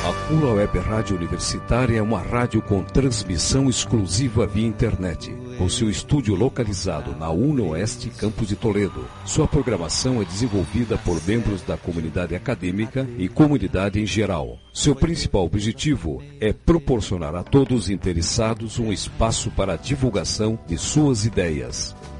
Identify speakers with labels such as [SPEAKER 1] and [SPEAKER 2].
[SPEAKER 1] A UNA Web Rádio Universitária é uma rádio com transmissão exclusiva via internet, com seu estúdio localizado na UNA Oeste, campus de Toledo. Sua programação é desenvolvida por membros da comunidade acadêmica e comunidade em geral. Seu principal objetivo é proporcionar a todos interessados um espaço para a divulgação de suas ideias.